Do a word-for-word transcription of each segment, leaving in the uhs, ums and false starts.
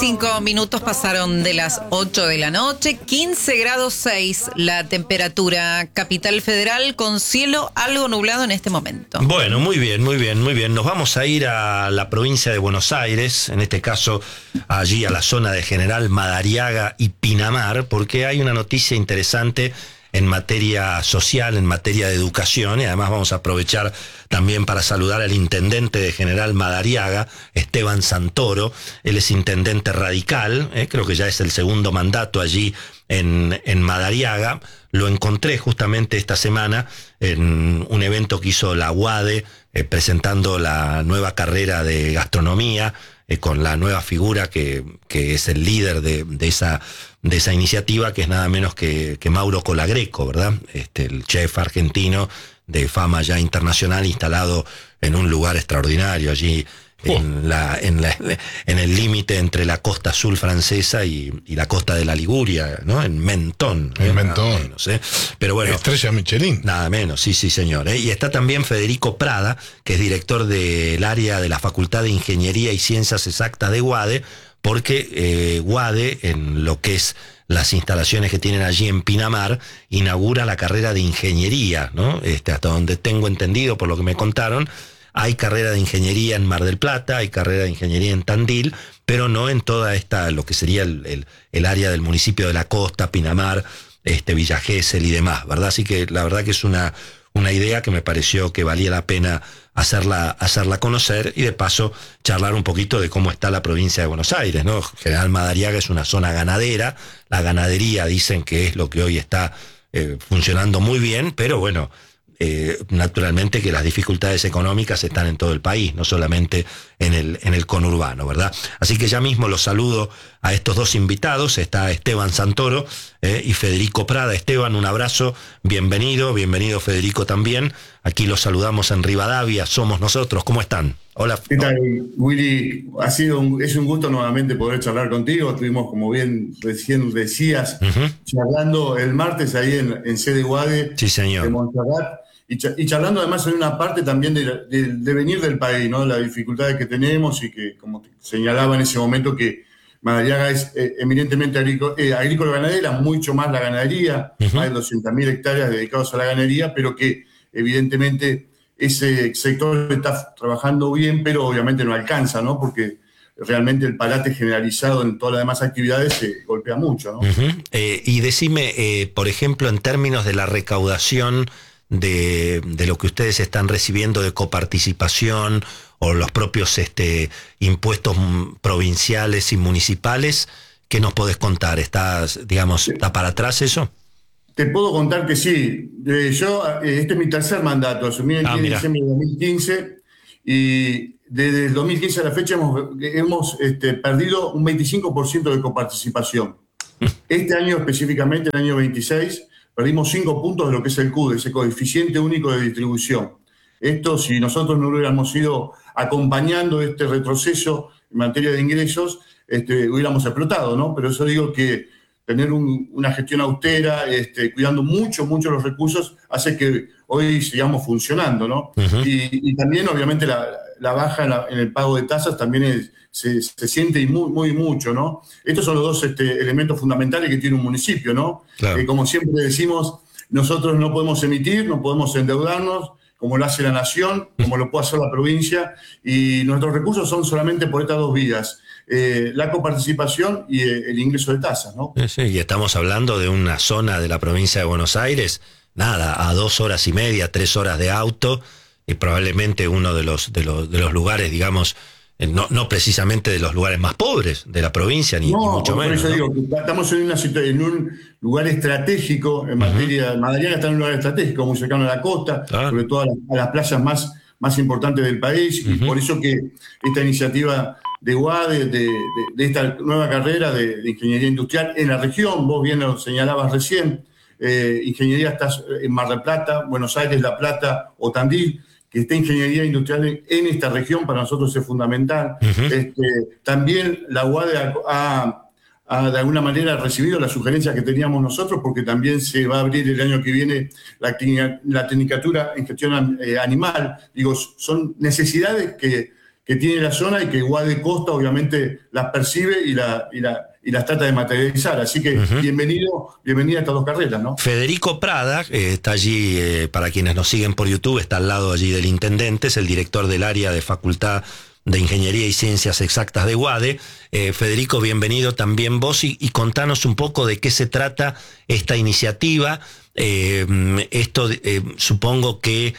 Cinco minutos pasaron de las ocho de la noche, quince grados seis la temperatura Capital Federal, con cielo algo nublado en este momento. Bueno, muy bien, muy bien, muy bien. Nos vamos a ir a la provincia de Buenos Aires, en este caso allí a la zona de General Madariaga y Pinamar, porque hay una noticia interesante en materia social, en materia de educación, y además vamos a aprovechar también para saludar al intendente de General Madariaga, Esteban Santoro. Él es intendente radical, eh, creo que ya es el segundo mandato allí en, en Madariaga. Lo encontré justamente esta semana en un evento que hizo la UADE, eh, presentando la nueva carrera de gastronomía, eh, con la nueva figura que, que es el líder de, de esa de esa iniciativa, que es nada menos que, que Mauro Colagreco, ¿verdad? Este, el chef argentino de fama ya internacional, instalado en un lugar extraordinario allí oh. en, la, en, la, en el límite entre la costa azul francesa y, y la costa de la Liguria, ¿no? En Mentón. En ¿eh? Mentón. Menos, ¿eh? Pero bueno, estrella Michelin. Nada menos, sí, sí, señor. ¿eh? Y está también Federico Prada, que es director del área de la Facultad de Ingeniería y Ciencias Exactas de UADE, porque eh, UADE, en lo que es las instalaciones que tienen allí en Pinamar, inaugura la carrera de ingeniería, ¿no? Este, hasta donde tengo entendido, por lo que me contaron, hay carrera de ingeniería en Mar del Plata, hay carrera de ingeniería en Tandil, pero no en toda esta, lo que sería el, el, el área del municipio de la costa, Pinamar, este, Villa Gesell y demás, ¿verdad? Así que la verdad que es una, una idea que me pareció que valía la pena hacerla, hacerla conocer, y de paso charlar un poquito de cómo está la provincia de Buenos Aires, ¿no? General Madariaga es una zona ganadera, la ganadería dicen que es lo que hoy está eh, funcionando muy bien, pero bueno, eh, naturalmente que las dificultades económicas están en todo el país, no solamente en el, en el conurbano, ¿verdad? Así que ya mismo los saludo a estos dos invitados, está Esteban Santoro eh, y Federico Prada. Esteban, un abrazo, bienvenido, bienvenido Federico también. Aquí los saludamos en Rivadavia, somos nosotros. ¿Cómo están? Hola. ¿Qué tal, Willy? Ha sido un, es un gusto nuevamente poder charlar contigo. Estuvimos, como bien recién decías, uh-huh. charlando el martes ahí en, en sede UADE sí, señor. de Montserrat, y, ch- y charlando además en una parte también del de, de venir del país, ¿no? Las dificultades que tenemos, y que, como te señalaba en ese momento, que Madariaga es eh, eminentemente agrícola, eh, agrícola-ganadera, mucho más la ganadería, uh-huh. más de doscientas mil hectáreas dedicados a la ganadería, pero que evidentemente ese sector está trabajando bien, pero obviamente no alcanza, ¿no? Porque realmente el parate generalizado en todas las demás actividades se golpea mucho, ¿no? Uh-huh. Eh, y decime, eh, por ejemplo, en términos de la recaudación de, de lo que ustedes están recibiendo de coparticipación o los propios este, impuestos provinciales y municipales, ¿qué nos podés contar? ¿Está, digamos, está para atrás eso? Te puedo contar que sí. Eh, yo, eh, este es mi tercer mandato, asumí el ah, diez de diciembre de dos mil quince, y desde el dos mil quince a la fecha hemos, hemos este, perdido un veinticinco por ciento de coparticipación. Este año específicamente, el año veintiséis, perdimos cinco puntos de lo que es el C U D, ese coeficiente único de distribución. Esto, si nosotros no hubiéramos ido acompañando este retroceso en materia de ingresos, este, hubiéramos explotado, ¿no? Pero eso digo que tener un, una gestión austera, este, cuidando mucho, mucho los recursos, hace que hoy sigamos funcionando, ¿no? Uh-huh. Y, y también, obviamente, la, la baja en, la, en el pago de tasas también es, se, se siente muy, muy mucho, ¿no? Estos son los dos este, elementos fundamentales que tiene un municipio, ¿no? Claro. Eh, como siempre decimos, nosotros no podemos emitir, no podemos endeudarnos, como lo hace la nación, como lo puede hacer la provincia, y nuestros recursos son solamente por estas dos vías. Eh, la coparticipación y eh, el ingreso de tasas, ¿no? Sí, sí, y estamos hablando de una zona de la provincia de Buenos Aires, nada, a dos horas y media, tres horas de auto, y probablemente uno de los, de los, de los lugares, digamos, no, no precisamente de los lugares más pobres de la provincia, ni, no, ni mucho por menos. Eso ¿no? digo, que estamos en, una, en un lugar estratégico, en materia, uh-huh. Madariaga está en un lugar estratégico, muy cercano a la costa, claro. sobre todo a, la, a las playas más, más importantes del país, uh-huh. y por eso que esta iniciativa de UADE, de, de, de esta nueva carrera de, de ingeniería industrial en la región, vos bien lo señalabas recién, eh, ingeniería está en Mar del Plata, Buenos Aires, La Plata o Tandil, que esté ingeniería industrial en, en esta región para nosotros es fundamental. Uh-huh. Este, también la UADE ha, ha, ha de alguna manera recibido las sugerencias que teníamos nosotros, porque también se va a abrir el año que viene la, la tecnicatura en gestión eh, animal. Digo, son necesidades que que tiene la zona y que UADE Costa obviamente las percibe y, la, y, la, y las trata de materializar. Así que uh-huh. bienvenido, bienvenida a estas dos carreras, ¿no? Federico Prada eh, está allí, eh, para quienes nos siguen por YouTube, está al lado allí del intendente, es el director del área de Facultad de Ingeniería y Ciencias Exactas de UADE. Eh, Federico, bienvenido también vos y, y contanos un poco de qué se trata esta iniciativa. Eh, esto eh, supongo que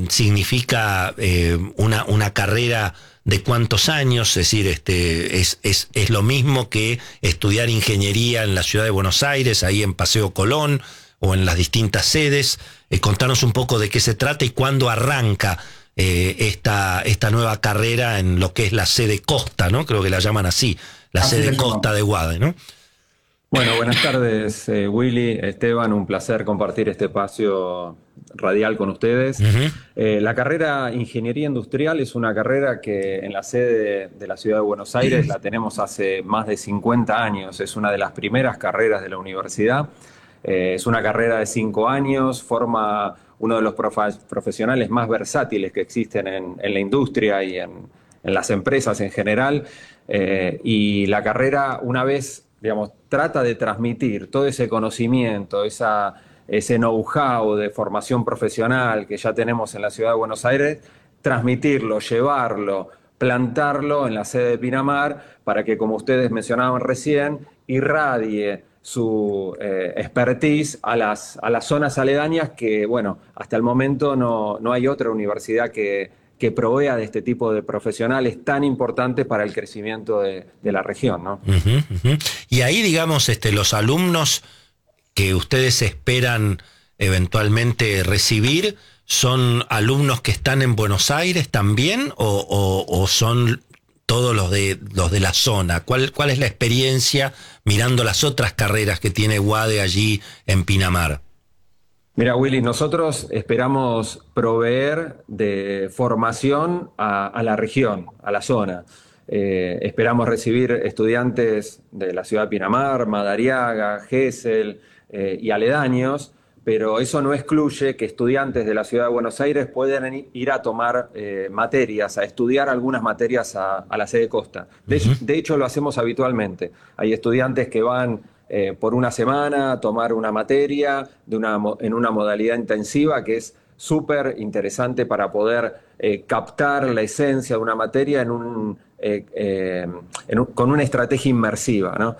significa eh, una, una carrera de cuántos años, es decir, este, es, es, es lo mismo que estudiar ingeniería en la ciudad de Buenos Aires, ahí en Paseo Colón, o en las distintas sedes. Eh, contanos un poco de qué se trata y cuándo arranca eh, esta, esta nueva carrera en lo que es la sede Costa, ¿no? Creo que la llaman así, la así sede Costa de UADE, ¿no? Bueno, buenas tardes, eh, Willy, Esteban, un placer compartir este espacio radial con ustedes. Uh-huh. eh, la carrera Ingeniería Industrial es una carrera que en la sede de la ciudad de Buenos Aires la tenemos hace más de cincuenta años, es una de las primeras carreras de la universidad, eh, es una carrera de cinco años, forma uno de los prof- profesionales más versátiles que existen en, en la industria y en, en las empresas en general, eh, y la carrera, una vez digamos, trata de transmitir todo ese conocimiento, esa, ese know-how de formación profesional que ya tenemos en la ciudad de Buenos Aires, transmitirlo, llevarlo, plantarlo en la sede de Pinamar para que, como ustedes mencionaban recién, irradie su eh, expertise a las, a las zonas aledañas que, bueno, hasta el momento no, no hay otra universidad que que provea de este tipo de profesionales tan importantes para el crecimiento de, de la región, ¿no? Uh-huh, uh-huh. Y ahí, digamos, este, los alumnos que ustedes esperan eventualmente recibir, ¿son alumnos que están en Buenos Aires también o, o, o son todos los de, los de la zona? ¿Cuál, ¿Cuál es la experiencia mirando las otras carreras que tiene UADE allí en Pinamar? Mira, Willy, nosotros esperamos proveer de formación a, a la región, a la zona. Eh, esperamos recibir estudiantes de la ciudad de Pinamar, Madariaga, Gesell eh, y aledaños, pero eso no excluye que estudiantes de la ciudad de Buenos Aires puedan ir a tomar eh, materias, a estudiar algunas materias a, a la sede Costa. De, uh-huh. de hecho, lo hacemos habitualmente. Hay estudiantes que van Eh, por una semana a tomar una materia de una, en una modalidad intensiva que es súper interesante para poder eh, captar la esencia de una materia en un, eh, eh, en un, con una estrategia inmersiva, ¿no?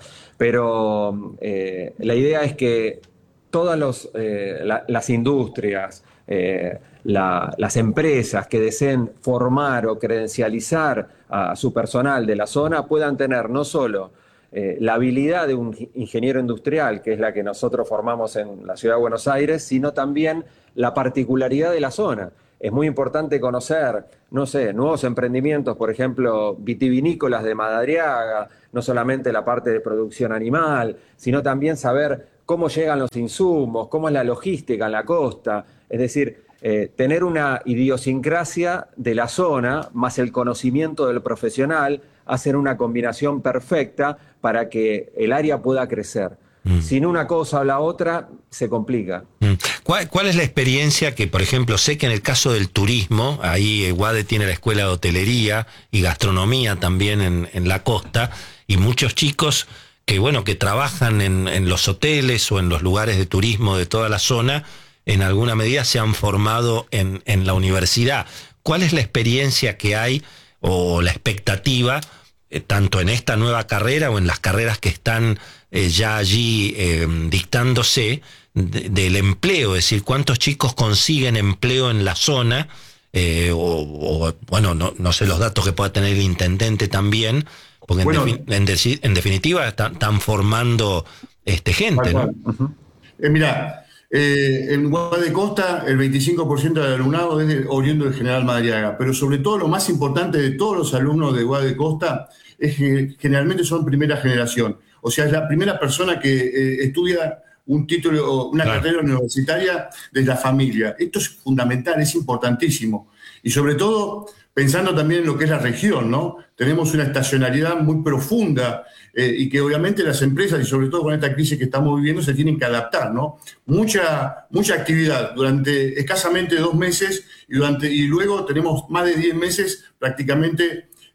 Pero eh, la idea es que todas los, eh, la, las industrias, eh, la, las empresas que deseen formar o credencializar a su personal de la zona puedan tener no solo Eh, la habilidad de un ingeniero industrial, que es la que nosotros formamos en la ciudad de Buenos Aires, sino también la particularidad de la zona. Es muy importante conocer, no sé, nuevos emprendimientos, por ejemplo, vitivinícolas de Madariaga, no solamente la parte de producción animal, sino también saber cómo llegan los insumos, cómo es la logística en la costa, es decir, eh, tener una idiosincrasia de la zona más el conocimiento del profesional, hacen una combinación perfecta para que el área pueda crecer. Mm. Sin una cosa o la otra, se complica. Mm. ¿Cuál, ¿Cuál es la experiencia que, por ejemplo, sé que en el caso del turismo, ahí UADE tiene la escuela de hotelería y gastronomía también en, en la costa, y muchos chicos que, bueno, que trabajan en, en los hoteles o en los lugares de turismo de toda la zona, en alguna medida se han formado en, en la universidad. ¿Cuál es la experiencia que hay o la expectativa, eh, tanto en esta nueva carrera o en las carreras que están eh, ya allí eh, dictándose, de, del empleo? Es decir, ¿cuántos chicos consiguen empleo en la zona? Eh, o, o, bueno, no, no sé los datos que pueda tener el intendente también, porque bueno, en, defin- en, de- en definitiva están, están formando este, gente, ¿no? Uh-huh. Eh, mirá, Eh, en UADE Costa el veinticinco por ciento del alumnado es de, oriundo del General Madariaga, pero sobre todo lo más importante de todos los alumnos de UADE Costa es que generalmente son primera generación, o sea, es la primera persona que eh, estudia un título, una claro. carrera universitaria de la familia. Esto es fundamental, es importantísimo, y sobre todo pensando también en lo que es la región, ¿no? Tenemos una estacionalidad muy profunda eh, y que obviamente las empresas, y sobre todo con esta crisis que estamos viviendo, se tienen que adaptar, ¿no? Mucha, mucha actividad durante escasamente dos meses y, durante, y luego tenemos más de diez meses prácticamente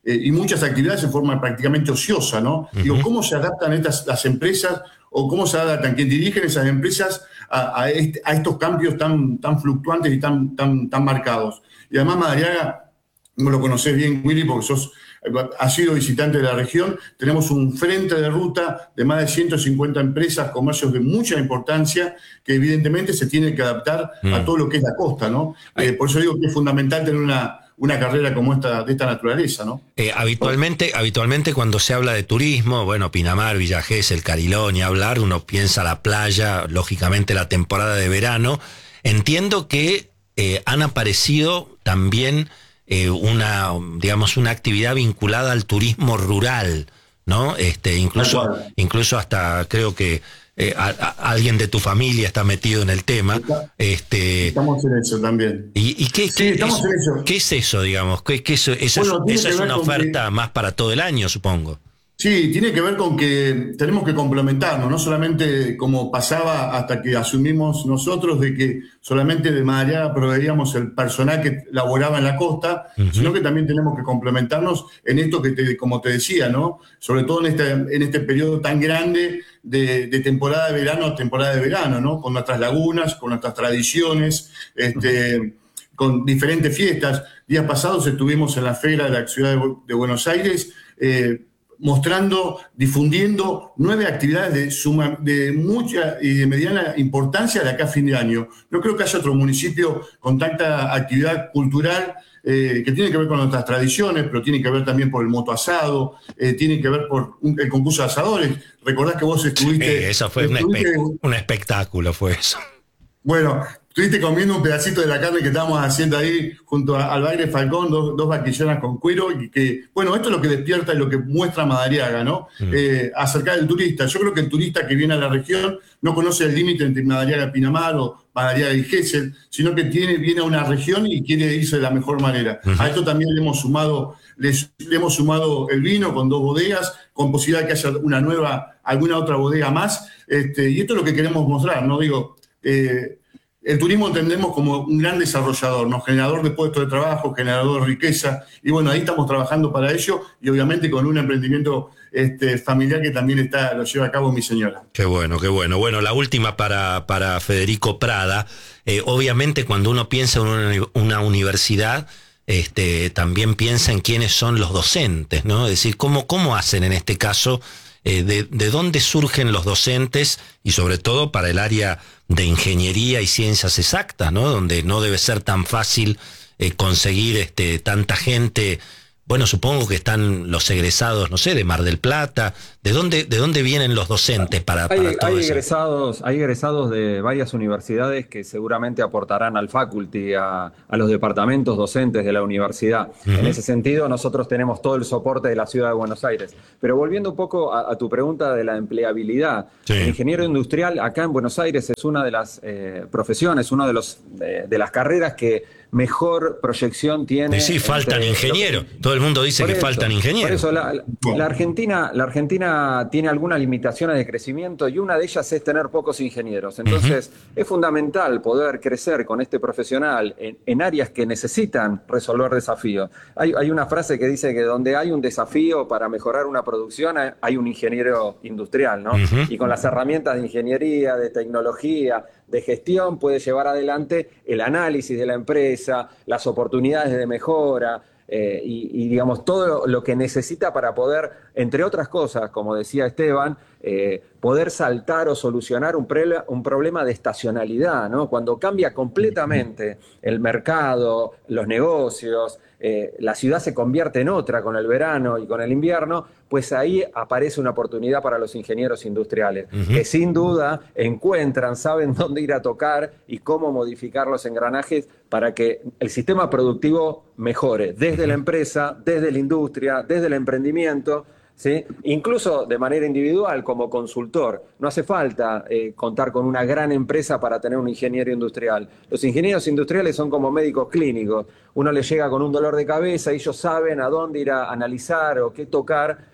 eh, y muchas actividades en forma prácticamente ociosa, ¿no? Uh-huh. Digo, ¿cómo se adaptan estas las empresas o cómo se adaptan quienes dirigen esas empresas a, a, este, a estos cambios tan, tan fluctuantes y tan, tan, tan marcados? Y además, Madariaga, vos lo conocés bien, Willy, porque sos, has sido visitante de la región. Tenemos un frente de ruta de más de ciento cincuenta empresas, comercios de mucha importancia, que evidentemente se tienen que adaptar mm. a todo lo que es la costa, ¿no? Eh, por eso digo que es fundamental tener una, una carrera como esta, de esta naturaleza, ¿no? Eh, habitualmente, habitualmente cuando se habla de turismo, bueno, Pinamar, Villa Gesell, Cariló, ni hablar, uno piensa la playa, lógicamente la temporada de verano. Entiendo que eh, han aparecido también Eh, una, digamos, una actividad vinculada al turismo rural, ¿no? Este, incluso, incluso hasta creo que eh, a, a, alguien de tu familia está metido en el tema. Este, estamos en eso también. ¿Y, y qué, sí, qué, estamos es, en eso. ¿Qué es eso, digamos? ¿Qué, qué eso, esa bueno, es, esa es una oferta que... más para todo el año, supongo? Sí, tiene que ver con que tenemos que complementarnos, no solamente como pasaba hasta que asumimos nosotros de que solamente de Madariaga proveíamos el personal que laboraba en la costa, uh-huh. sino que también tenemos que complementarnos en esto que, te, como te decía, ¿no? Sobre todo en este, en este periodo tan grande de, de temporada de verano a temporada de verano, ¿no? Con nuestras lagunas, con nuestras tradiciones, este, uh-huh. con diferentes fiestas. Días pasados estuvimos en la feria de la ciudad de, de Buenos Aires, eh, mostrando, difundiendo nueve actividades de, suma, de mucha y de mediana importancia de acá a fin de año. No creo que haya otro municipio con tanta actividad cultural eh, que tiene que ver con nuestras tradiciones, pero tiene que ver también por el moto asado, eh, tiene que ver por un, el concurso de asadores. Recordás que vos estuviste... Sí, eso fue estuviste, un, espe- un espectáculo, fue eso. Bueno, estuviste comiendo un pedacito de la carne que estábamos haciendo ahí junto a, al Baile Falcón, dos, dos vaquilleras con cuero, y que, bueno, esto es lo que despierta y lo que muestra Madariaga, ¿no? Mm. Eh, acercar al turista. Yo creo que el turista que viene a la región no conoce el límite entre Madariaga y Pinamar o Madariaga y Gesell, sino que tiene, viene a una región y quiere irse de la mejor manera. Mm-hmm. A esto también le hemos sumado, les, le hemos sumado el vino con dos bodegas, con posibilidad de que haya una nueva, alguna otra bodega más, este, y esto es lo que queremos mostrar, ¿no? Digo, eh, el turismo entendemos como un gran desarrollador, ¿no? Generador de puestos de trabajo, generador de riqueza, y bueno, ahí estamos trabajando para ello, y obviamente con un emprendimiento este, familiar que también está, lo lleva a cabo mi señora. Qué bueno, qué bueno. Bueno, la última para, para Federico Prada. Eh, obviamente cuando uno piensa en una, una universidad, este, también piensa en quiénes son los docentes, ¿no? Es decir, ¿cómo, cómo hacen en este caso? Eh, de, de dónde surgen los docentes y sobre todo para el área de ingeniería y ciencias exactas, ¿no? Donde no debe ser tan fácil eh, conseguir este, tanta gente. Bueno, supongo que están los egresados, no sé, de Mar del Plata. ¿De dónde, de dónde vienen los docentes para, para hay, todo hay eso? Egresados, hay egresados de varias universidades que seguramente aportarán al faculty, a, a los departamentos docentes de la universidad. Uh-huh. En ese sentido, nosotros tenemos todo el soporte de la ciudad de Buenos Aires. Pero volviendo un poco a, a tu pregunta de la empleabilidad, sí. El ingeniero industrial acá en Buenos Aires es una de las eh, profesiones, una de, los, de, de las carreras que mejor proyección tiene. Sí, sí, faltan ingenieros. Todo el mundo dice que faltan ingenieros. Por eso la, la, la Argentina, la Argentina tiene algunas limitaciones de crecimiento y una de ellas es tener pocos ingenieros. Entonces, uh-huh. es fundamental poder crecer con este profesional en, en áreas que necesitan resolver desafíos. Hay, hay una frase que dice que donde hay un desafío para mejorar una producción, hay un ingeniero industrial, ¿no? Uh-huh. Y con las herramientas de ingeniería, de tecnología, de gestión, puede llevar adelante el análisis de la empresa, las oportunidades de mejora, eh, y, y digamos todo lo que necesita para poder, entre otras cosas, como decía Esteban, eh, poder saltar o solucionar un, pre- un problema de estacionalidad, ¿no? Cuando cambia completamente el mercado, los negocios, eh, la ciudad se convierte en otra con el verano y con el invierno, pues ahí aparece una oportunidad para los ingenieros industriales, uh-huh. que sin duda encuentran, saben dónde ir a tocar y cómo modificar los engranajes para que el sistema productivo mejore desde uh-huh. la empresa, desde la industria, desde el emprendimiento, ¿sí? Incluso de manera individual como consultor. No hace falta eh, contar con una gran empresa para tener un ingeniero industrial. Los ingenieros industriales son como médicos clínicos. Uno les llega con un dolor de cabeza y ellos saben a dónde ir a analizar o qué tocar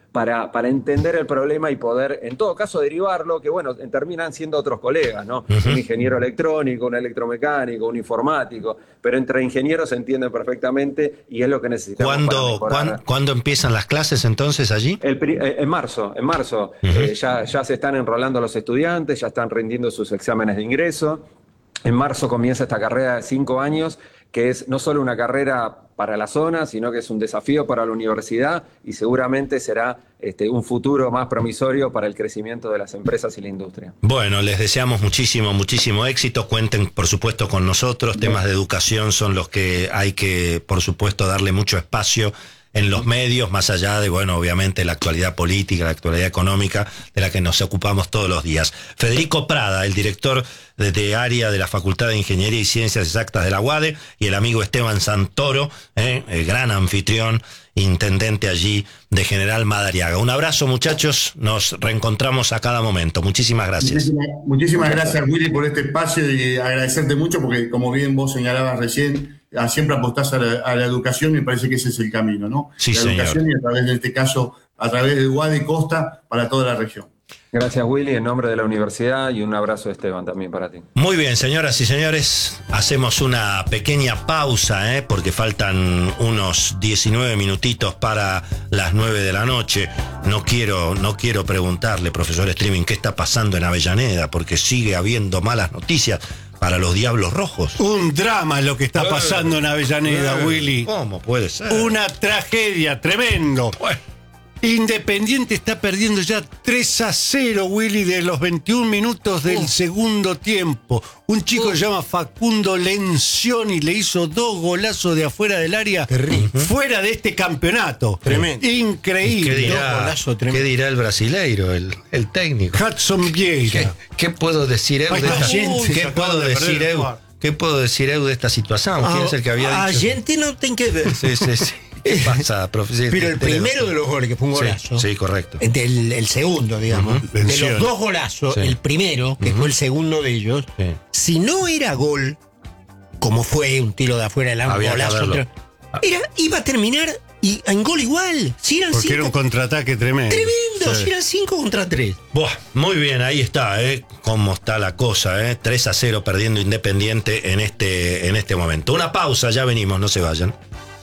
para, para entender el problema y poder, en todo caso, derivarlo, que bueno, terminan siendo otros colegas, ¿no? Uh-huh. Un ingeniero electrónico, un electromecánico, un informático, pero entre ingenieros se entienden perfectamente y es lo que necesitamos. ¿Cuándo, ¿cuándo, ¿cuándo empiezan las clases entonces allí? El, en marzo, en marzo. Uh-huh. eh, ya, ya se están enrolando los estudiantes, ya están rindiendo sus exámenes de ingreso. En marzo comienza esta carrera de cinco años, que es no solo una carrera para la zona, sino que es un desafío para la universidad y seguramente será este, un futuro más promisorio para el crecimiento de las empresas y la industria. Bueno, les deseamos muchísimo, muchísimo éxito. Cuenten, por supuesto, con nosotros. Bien. Temas de educación son los que hay que, por supuesto, darle mucho espacio en los medios, más allá de, bueno, obviamente la actualidad política, la actualidad económica, de la que nos ocupamos todos los días. Federico Prada, el director de, de área de la Facultad de Ingeniería y Ciencias Exactas de la UADE, y el amigo Esteban Santoro, eh, el gran anfitrión, intendente allí de General Madariaga. Un abrazo, muchachos, nos reencontramos a cada momento. Muchísimas gracias. Muchísimas, muchísimas gracias, Willy, por este espacio y agradecerte mucho porque, como bien vos señalabas recién, siempre apostás a la, a la educación y me parece que ese es el camino, ¿no? Sí, la señor. Educación y a través de este caso, a través de UADE y Costa, para toda la región. Gracias, Willy, en nombre de la universidad y un abrazo, Esteban, también para ti. Muy bien, señoras y señores, hacemos una pequeña pausa, ¿eh? Porque faltan unos diecinueve minutitos para las nueve de la noche. No quiero, no quiero preguntarle, profesor Streaming, qué está pasando en Avellaneda, porque sigue habiendo malas noticias para los Diablos Rojos. Un drama lo que está pasando en Avellaneda, eh, Willy. ¿Cómo puede ser? Una tragedia, tremendo. Bueno. Independiente está perdiendo ya tres a cero, Willy, de los veintiún minutos del uh. segundo tiempo. Un chico uh. se llama Facundo Lencioni, le hizo dos golazos de afuera del área, Terrible. fuera de este campeonato. Tremendo. Increíble. ¿Qué dirá, ¿qué dirá el brasileiro, el, el técnico? Hudson Vieira. ¿Qué, qué puedo decir, Eu, de esta, ¿qué puedo decir, Eu? ¿Qué puedo decir, Eu, de esta situación? ¿Quién ah, es el que había dicho? A gente no tiene que ver. Sí, sí, sí. ¿Qué pasa, profesor? Pero el primero de los goles, que fue un golazo. Sí, sí, correcto. El, el segundo, digamos. Uh-huh. De los dos golazos, sí. el primero, que uh-huh. fue el segundo de ellos, sí. si no era gol, como fue un tiro de afuera del ángulo, golazo, otro, era, iba a terminar y, en gol igual. Si eran Porque cinco, era un contraataque tremendo. Tremendo, sí. si eran cinco contra tres. Buah, muy bien, ahí está, ¿eh? Cómo está la cosa, ¿eh? tres a cero perdiendo Independiente en este, en este momento. Una pausa, ya venimos, no se vayan.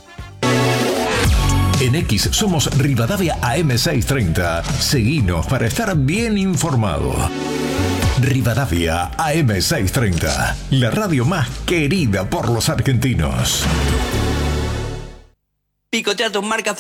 En X somos Rivadavia A M seiscientos treinta. Seguinos para estar bien informado. Rivadavia A M seiscientos treinta, la radio más querida por los argentinos. Picotea tus marcas